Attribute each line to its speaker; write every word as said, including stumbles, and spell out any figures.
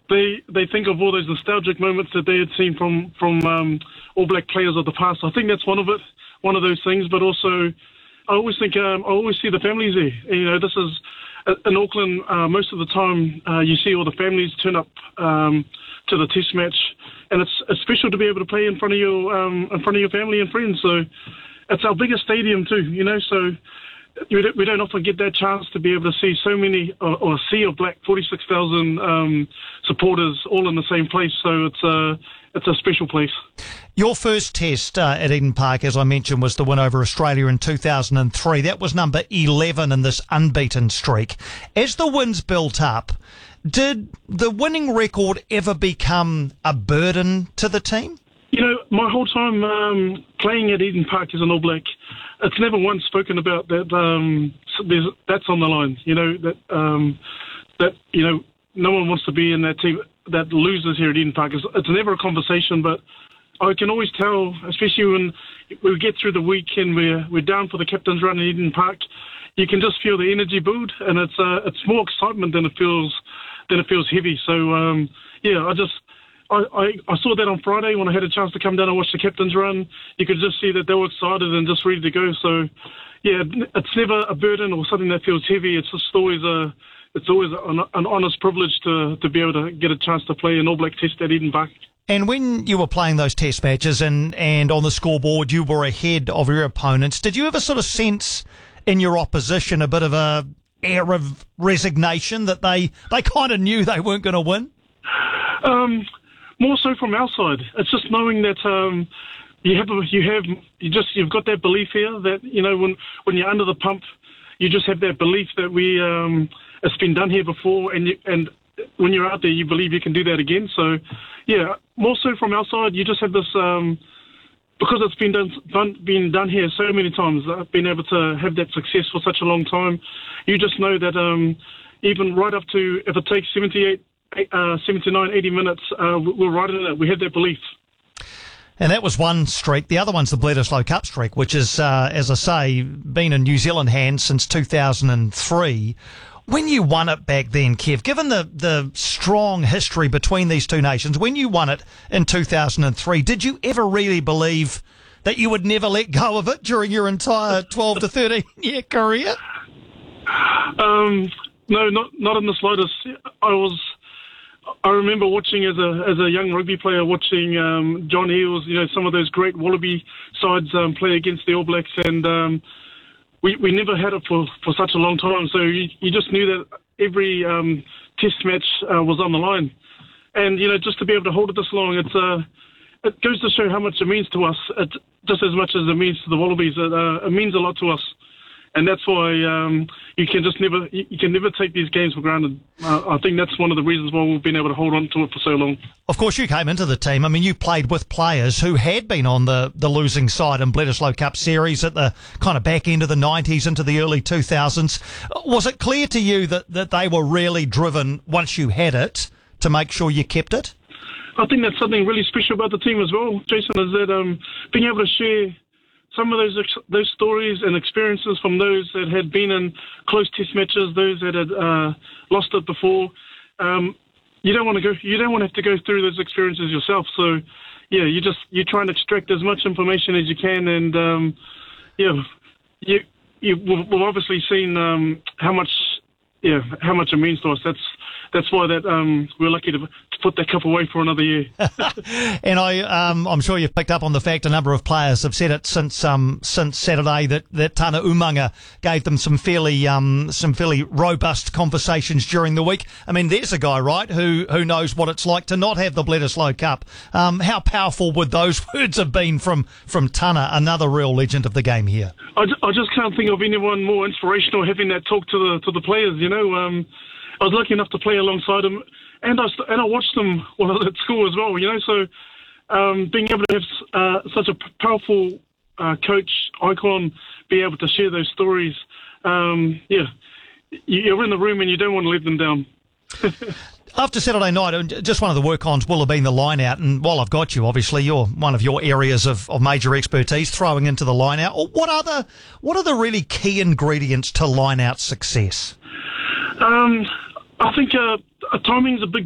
Speaker 1: they they think of all those nostalgic moments that they had seen from from um, All Black players of the past. I think that's one of it, one of those things. But also, I always think um, I always see the families there. You know, this is in Auckland. Uh, most of the time, uh, you see all the families turn up um, to the Test match, and it's, it's special to be able to play in front of your um, in front of your family and friends. So it's our biggest stadium too. You know, so. We don't, we don't often get that chance to be able to see so many, or, or a sea of black, forty-six thousand um, supporters all in the same place. So it's a, it's a special place.
Speaker 2: Your first test uh, at Eden Park, as I mentioned, was the win over Australia in two thousand three. That was number eleven in this unbeaten streak. As the wins built up, did the winning record ever become a burden to the team?
Speaker 1: You know, my whole time um, playing at Eden Park as an All Black, it's never once spoken about that. Um, there's, that's on the line. You know that um, that you know no one wants to be in that team that loses here at Eden Park. It's, it's never a conversation, but I can always tell, especially when we get through the week and we're we're down for the captain's run in Eden Park, you can just feel the energy build, and it's uh, it's more excitement than it feels than it feels heavy. So um, yeah, I just. I, I, I saw that on Friday when I had a chance to come down and watch the captain's run. You could just see that they were excited and just ready to go. So, yeah, it's never a burden or something that feels heavy. It's just always a, it's always an, an honest privilege to, to be able to get a chance to play an All Black Test at Eden Park.
Speaker 2: And when you were playing those Test matches and, and on the scoreboard you were ahead of your opponents, did you ever sort of sense in your opposition a bit of a air of resignation that they, they kind of knew they weren't going to win?
Speaker 1: Um... More so from our side. It's just knowing that um, you have, you have, you just, you've got that belief here that, you know, when, when you're under the pump, you just have that belief that we, um, it's been done here before, and you, and when you're out there, you believe you can do that again. So, yeah, more so from our side, you just have this, um, because it's been done, done, been done here so many times, I've been able to have that success for such a long time. You just know that um, even right up to, if it takes seventy-eight, Uh, seventy-nine, eighty minutes, uh, we're right in it. We have that belief.
Speaker 2: And that was one streak. The other one's the Bledisloe Cup streak, which is, uh, as I say, been in New Zealand hands since two thousand three. When you won it back then, Kev, given the, the strong history between these two nations, when you won it in two thousand three, did you ever really believe that you would never let go of it during your entire twelve to thirteen year career?
Speaker 1: Um, no, not not in the slightest. I was... I remember watching as a as a young rugby player, watching um, John Eales, you know, some of those great Wallaby sides um, play against the All Blacks, and um, we we never had it for, for such a long time. So you, you just knew that every um, Test match uh, was on the line, and you know, just to be able to hold it this long, it's uh, it goes to show how much it means to us. It, just as much as it means to the Wallabies, it, uh, it means a lot to us. And that's why um, you can just never you can never take these games for granted. Uh, I think that's one of the reasons why we've been able to hold on to it for so long.
Speaker 2: Of course, you came into the team. I mean, you played with players who had been on the, the losing side in Bledisloe Cup series at the kind of back end of the nineties into the early two thousands. Was it clear to you that, that they were really driven, once you had it, to make sure you kept it?
Speaker 1: I think that's something really special about the team as well, Jason, is that um, being able to share some of those those stories and experiences from those that had been in close Test matches, those that had uh, lost it before. Um, you don't want to go. You don't want to have to go through those experiences yourself. So, yeah, you just you try and extract as much information as you can, and um, yeah, you you we've obviously seen um, how much yeah how much it means to us. That's that's why that um, we're lucky to. Put that cup away for another year.
Speaker 2: And I, um, I'm sure you've picked up on the fact a number of players have said it since um, since Saturday that, that Tana Umanga gave them some fairly um, some fairly robust conversations during the week. I mean, there's a guy, right, who who knows what it's like to not have the Bledisloe Cup. Um, how powerful would those words have been from from Tana, another real legend of the game here?
Speaker 1: I, I just can't think of anyone more inspirational having that talk to the to the players. You know, um, I was lucky enough to play alongside him. And I, and I watched them while I was at school as well, you know, so um, being able to have uh, such a powerful uh, coach, icon, be able to share those stories, um, yeah, you're in the room and you don't want to let them down.
Speaker 2: After Saturday night, just one of the work-ons will have been the line-out, and while I've got you, obviously, you're one of your areas of, of major expertise, throwing into the line-out. What are the, what are the really key ingredients to line-out success?
Speaker 1: Um, I think uh, timing is a big